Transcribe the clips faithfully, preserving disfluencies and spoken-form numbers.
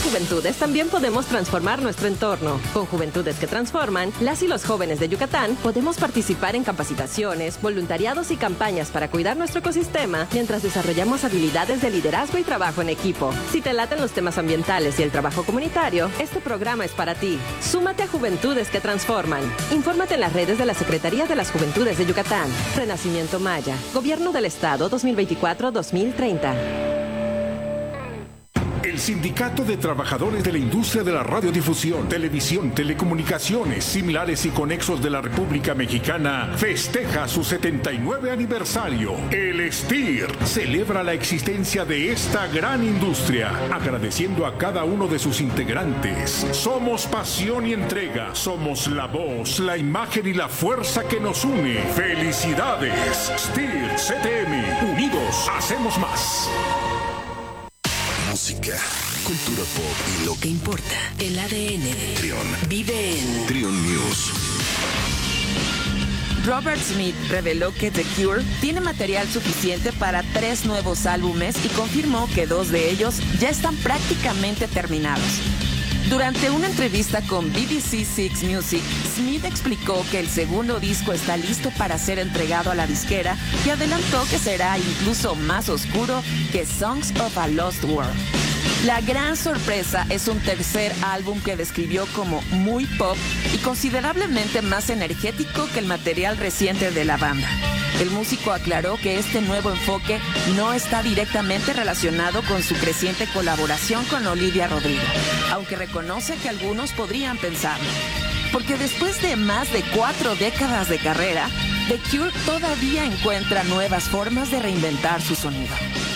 Juventudes también podemos transformar nuestro entorno. Con Juventudes que Transforman, las y los jóvenes de Yucatán podemos participar en capacitaciones, voluntariados y campañas para cuidar nuestro ecosistema mientras desarrollamos habilidades de liderazgo y trabajo en equipo. Si te laten los temas ambientales y el trabajo comunitario, este programa es para ti. Súmate a Juventudes que Transforman. Infórmate en las redes de la Secretaría de las Juventudes de Yucatán. Renacimiento Maya. Gobierno del Estado dos mil veinticuatro a dos mil treinta. El Sindicato de Trabajadores de la Industria de la Radiodifusión, Televisión, Telecomunicaciones, Similares y Conexos de la República Mexicana festeja su setenta y nueve aniversario. El S T I R celebra la existencia de esta gran industria, agradeciendo a cada uno de sus integrantes. Somos pasión y entrega, somos la voz, la imagen y la fuerza que nos une. ¡Felicidades! S T I R C T M, unidos hacemos más. Música, cultura pop y lo que importa. El A D N de Trión vive en Trión News. Robert Smith reveló que The Cure tiene material suficiente para tres nuevos álbumes y confirmó que dos de ellos ya están prácticamente terminados. Durante una entrevista con B B C Six Music, Smith explicó que el segundo disco está listo para ser entregado a la disquera y adelantó que será incluso más oscuro que Songs of a Lost World. La gran sorpresa es un tercer álbum que describió como muy pop y considerablemente más energético que el material reciente de la banda. El músico aclaró que este nuevo enfoque no está directamente relacionado con su creciente colaboración con Olivia Rodrigo, aunque reconoce que algunos podrían pensarlo. Porque después de más de cuatro décadas de carrera, The Cure todavía encuentra nuevas formas de reinventar su sonido.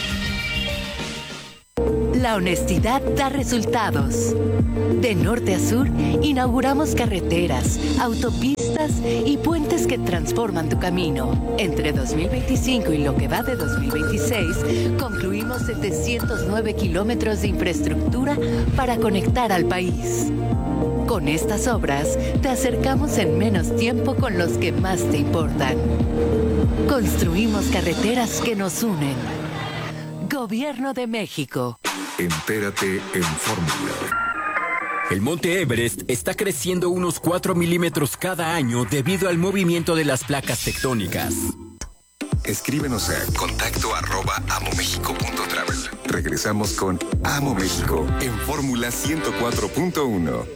La honestidad da resultados. De norte a sur, inauguramos carreteras, autopistas y puentes que transforman tu camino. Entre dos mil veinticinco y lo que va de dos mil veintiséis, concluimos setecientos nueve kilómetros de infraestructura para conectar al país. Con estas obras, te acercamos en menos tiempo con los que más te importan. Construimos carreteras que nos unen. Gobierno de México. Entérate en Fórmula. El monte Everest está creciendo unos cuatro milímetros cada año debido al movimiento de las placas tectónicas. Escríbenos a contacto arroba amomexico punto travel. Regresamos con Amo México en Fórmula ciento cuatro punto uno.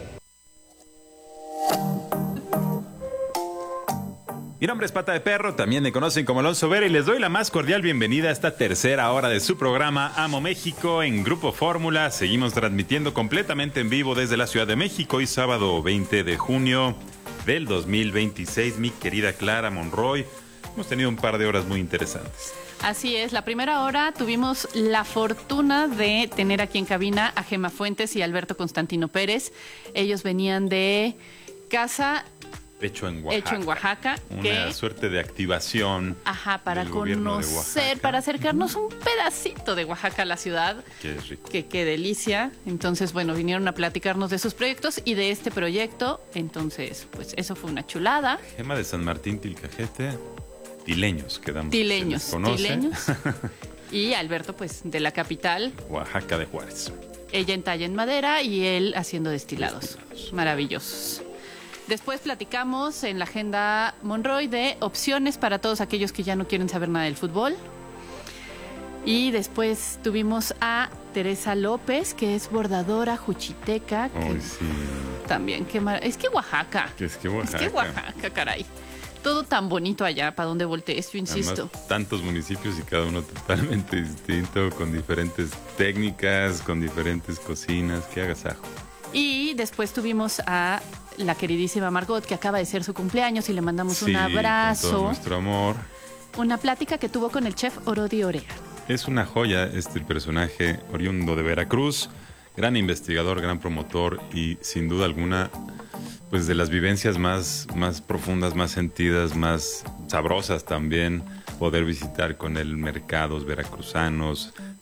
Mi nombre es Pata de Perro, también me conocen como Alonso Vera y les doy la más cordial bienvenida a esta tercera hora de su programa Amo México en Grupo Fórmula. Seguimos transmitiendo completamente en vivo desde la Ciudad de México hoy sábado veinte de junio del dos mil veintiséis. Mi querida Clara Monroy, hemos tenido un par de horas muy interesantes. Así es, la primera hora tuvimos la fortuna de tener aquí en cabina a Gema Fuentes y Alberto Constantino Pérez. Ellos venían de casa... Hecho en Oaxaca. Hecho en Oaxaca. Una que, suerte de activación. Ajá, para del gobierno de conocer, Oaxaca. para acercarnos un pedacito de Oaxaca a la ciudad. Qué rico. Que qué delicia. Entonces, bueno, vinieron a platicarnos de sus proyectos y de este proyecto. Entonces, pues eso fue una chulada. Gema de San Martín, Tilcajete. Tileños, quedamos. Tileños, se les conoce. tileños. Y Alberto, pues, de la capital. Oaxaca de Juárez. Ella en talla en madera y él haciendo destilados. Destilados. Maravillosos. Después platicamos en la agenda Monroy de opciones para todos aquellos que ya no quieren saber nada del fútbol. Y después tuvimos a Teresa López, que es bordadora juchiteca. Que Ay, sí. También, qué mar... es que Oaxaca. Es que Oaxaca. Es que Oaxaca, caray. Todo tan bonito allá, para donde voltees, yo insisto. Además, tantos municipios y cada uno totalmente distinto, con diferentes técnicas, con diferentes cocinas. Qué agasajo. Y después tuvimos a la queridísima Margot, que acaba de ser su cumpleaños y le mandamos Sí, un abrazo. con todo nuestro amor. Una plática que tuvo con el chef Orodi Orea. Es una joya este personaje oriundo de Veracruz, gran investigador, gran promotor y sin duda alguna, pues de las vivencias más, más profundas, más sentidas, más sabrosas también, poder visitar con él mercados veracruzanos,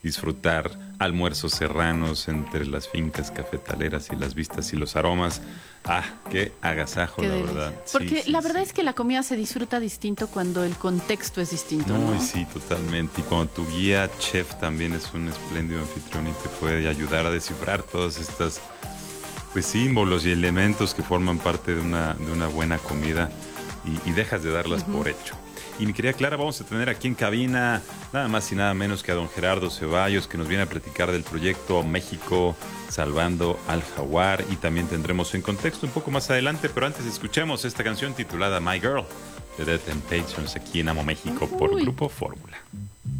disfrutar almuerzos serranos entre las fincas cafetaleras y las vistas y los aromas. Ah, qué agasajo, Qué la delicia. verdad. Porque Sí, la sí, verdad sí. es que la comida se disfruta distinto cuando el contexto es distinto, ¿no? No, y sí, totalmente. Y cuando tu guía chef también es un espléndido anfitrión y te puede ayudar a descifrar todas estas pues símbolos y elementos que forman parte de una, de una buena comida y, y dejas de darlas uh-huh. por hecho. Y mi querida Clara, vamos a tener aquí en cabina nada más y nada menos que a don Gerardo Ceballos, que nos viene a platicar del proyecto México Salvando al Jaguar, y también tendremos en contexto un poco más adelante, pero antes escuchemos esta canción titulada My Girl de The Temptations aquí en Amo México por Grupo Fórmula.